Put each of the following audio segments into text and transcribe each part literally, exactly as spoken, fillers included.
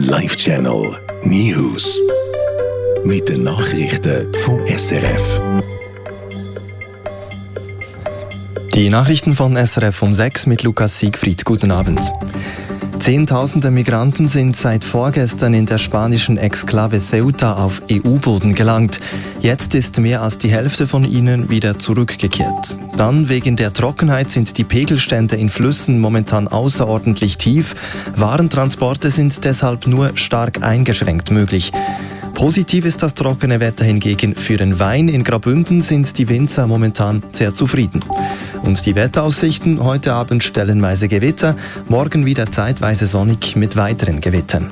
Live Channel News. Mit den Nachrichten vom S R F. Die Nachrichten von S R F um sechs mit Lukas Siegfried. Guten Abend. Zehntausende Migranten sind seit vorgestern in der spanischen Exklave Ceuta auf E U-Boden gelangt. Jetzt ist mehr als die Hälfte von ihnen wieder zurückgekehrt. Dann wegen der Trockenheit sind die Pegelstände in Flüssen momentan außerordentlich tief. Warentransporte sind deshalb nur stark eingeschränkt möglich. Positiv ist das trockene Wetter hingegen. Für den Wein in Graubünden sind die Winzer momentan sehr zufrieden. Und die Wetteraussichten: heute Abend stellenweise Gewitter, morgen wieder zeitweise sonnig mit weiteren Gewittern.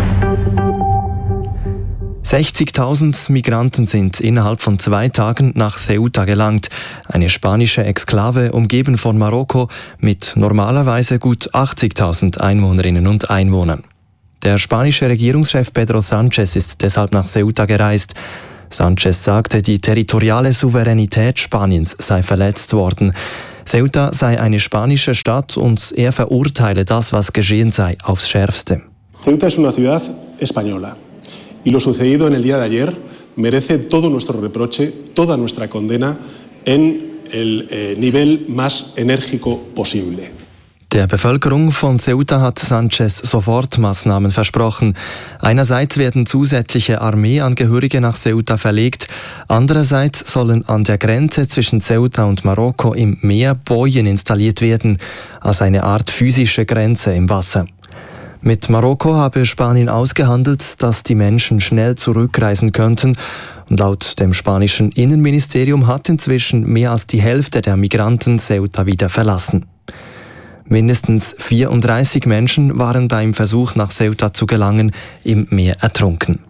sechzigtausend Migranten sind innerhalb von zwei Tagen nach Ceuta gelangt. Eine spanische Exklave umgeben von Marokko mit normalerweise gut achtzigtausend Einwohnerinnen und Einwohnern. Der spanische Regierungschef Pedro Sánchez ist deshalb nach Ceuta gereist. Sánchez sagte, die territoriale Souveränität Spaniens sei verletzt worden. Ceuta sei eine spanische Stadt und er verurteile das, was geschehen sei, aufs Schärfste. Ceuta es una ciudad española y lo sucedido en el día de ayer merece todo nuestro reproche, toda nuestra condena en el eh, nivel más enérgico posible. Der Bevölkerung von Ceuta hat Sánchez Sofortmaßnahmen versprochen. Einerseits werden zusätzliche Armeeangehörige nach Ceuta verlegt, andererseits sollen an der Grenze zwischen Ceuta und Marokko im Meer Bojen installiert werden, als eine Art physische Grenze im Wasser. Mit Marokko habe Spanien ausgehandelt, dass die Menschen schnell zurückreisen könnten. Und laut dem spanischen Innenministerium hat inzwischen mehr als die Hälfte der Migranten Ceuta wieder verlassen. Mindestens vierunddreißig Menschen waren beim Versuch, nach Ceuta zu gelangen, im Meer ertrunken.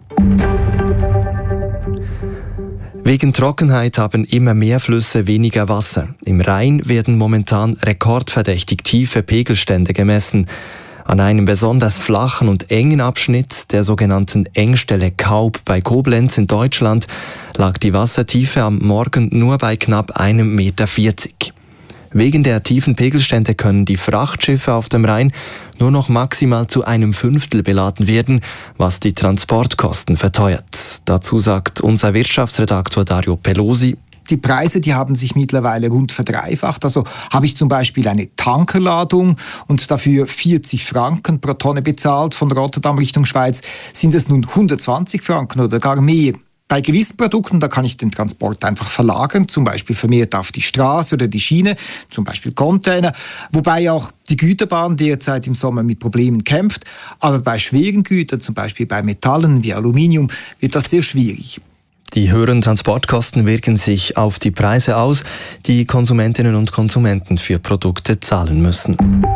Wegen Trockenheit haben immer mehr Flüsse weniger Wasser. Im Rhein werden momentan rekordverdächtig tiefe Pegelstände gemessen. An einem besonders flachen und engen Abschnitt, der sogenannten Engstelle Kaub bei Koblenz in Deutschland, lag die Wassertiefe am Morgen nur bei knapp einem Meter vierzig. Wegen der tiefen Pegelstände können die Frachtschiffe auf dem Rhein nur noch maximal zu einem Fünftel beladen werden, was die Transportkosten verteuert. Dazu sagt unser Wirtschaftsredaktor Dario Pelosi: Die Preise, die haben sich mittlerweile rund verdreifacht. Also habe ich zum Beispiel eine Tankerladung und dafür vierzig Franken pro Tonne bezahlt von Rotterdam Richtung Schweiz, sind es nun hundertzwanzig Franken oder gar mehr. Bei gewissen Produkten, da kann ich den Transport einfach verlagern, zum Beispiel vermehrt auf die Straße oder die Schiene, zum Beispiel Container, wobei auch die Güterbahn derzeit im Sommer mit Problemen kämpft. Aber bei schweren Gütern, zum Beispiel bei Metallen wie Aluminium, wird das sehr schwierig. Die höheren Transportkosten wirken sich auf die Preise aus, die Konsumentinnen und Konsumenten für Produkte zahlen müssen.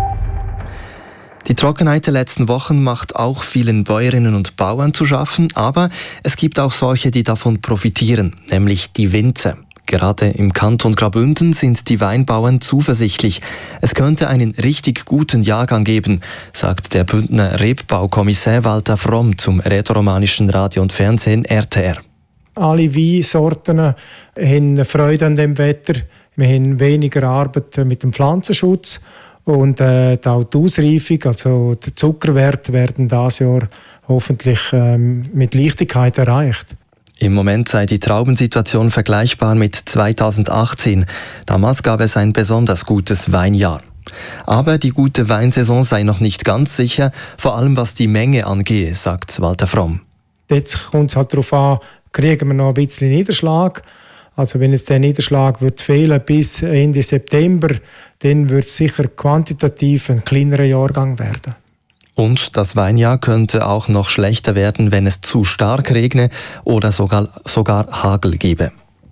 Die Trockenheit der letzten Wochen macht auch vielen Bäuerinnen und Bauern zu schaffen, aber es gibt auch solche, die davon profitieren, nämlich die Winzer. Gerade im Kanton Graubünden sind die Weinbauern zuversichtlich. Es könnte einen richtig guten Jahrgang geben, sagt der Bündner Rebbaukommissär Walter Fromm zum rätoromanischen Radio und Fernsehen R T R. Alle Weinsorten haben Freude an dem Wetter. Wir haben weniger Arbeit mit dem Pflanzenschutz. Und äh, auch die Ausreifung, also der Zuckerwert, werden dieses Jahr hoffentlich ähm, mit Leichtigkeit erreicht. Im Moment sei die Traubensituation vergleichbar mit zweitausendachtzehn. Damals gab es ein besonders gutes Weinjahr. Aber die gute Weinsaison sei noch nicht ganz sicher, vor allem was die Menge angehe, sagt Walter Fromm. Jetzt kommt es halt darauf an, kriegen wir noch ein bisschen Niederschlag. Also wenn es der Niederschlag wird fehlen bis Ende September, dann wird es sicher quantitativ ein kleinerer Jahrgang werden. Und das Weinjahr könnte auch noch schlechter werden, wenn es zu stark regne oder sogar, sogar Hagel gebe.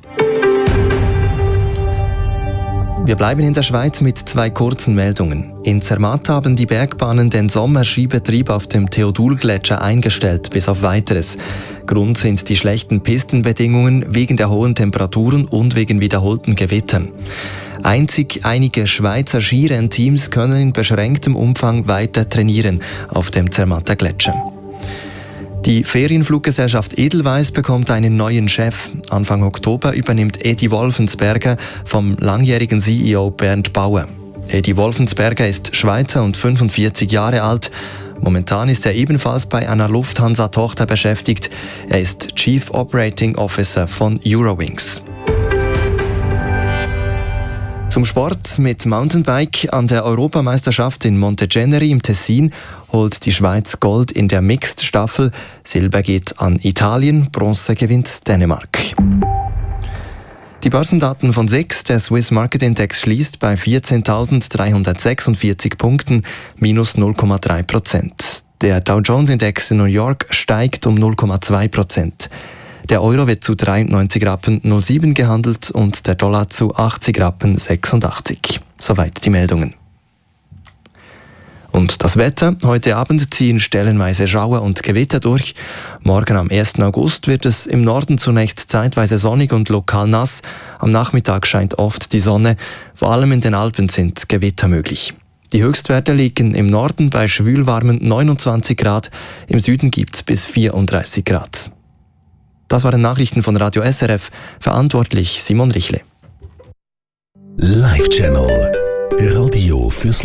Wir bleiben in der Schweiz mit zwei kurzen Meldungen. In Zermatt haben die Bergbahnen den Sommerskibetrieb auf dem Theodulgletscher eingestellt, bis auf Weiteres. Grund sind die schlechten Pistenbedingungen wegen der hohen Temperaturen und wegen wiederholten Gewittern. Einzig einige Schweizer Skirennteams können in beschränktem Umfang weiter trainieren auf dem Zermatter Gletscher. Die Ferienfluggesellschaft Edelweiss bekommt einen neuen Chef. Anfang Oktober übernimmt Edi Wolfensberger vom langjährigen C E O Bernd Bauer. Edi Wolfensberger ist Schweizer und fünfundvierzig Jahre alt. Momentan ist er ebenfalls bei einer Lufthansa-Tochter beschäftigt. Er ist Chief Operating Officer von Eurowings. Zum Sport mit Mountainbike an der Europameisterschaft in Montegeneri im Tessin holt die Schweiz Gold in der Mixed-Staffel. Silber geht an Italien, Bronze gewinnt Dänemark. Die Börsendaten von S I X, der Swiss Market Index, schließt bei vierzehntausenddreihundertsechsundvierzig Punkten, minus null Komma drei Prozent. Der Dow Jones Index in New York steigt um null Komma zwei Prozent. Der Euro wird zu dreiundneunzig Rappen null sieben gehandelt und der Dollar zu achtzig Rappen sechsundachtzig. Soweit die Meldungen. Und das Wetter. Heute Abend ziehen stellenweise Schauer und Gewitter durch. Morgen am ersten August wird es im Norden zunächst zeitweise sonnig und lokal nass. Am Nachmittag scheint oft die Sonne. Vor allem in den Alpen sind Gewitter möglich. Die Höchstwerte liegen im Norden bei schwülwarmen neunundzwanzig Grad. Im Süden gibt es bis vierunddreißig Grad. Das waren Nachrichten von Radio S R F. Verantwortlich Simon Richle. Live Channel. Radio fürs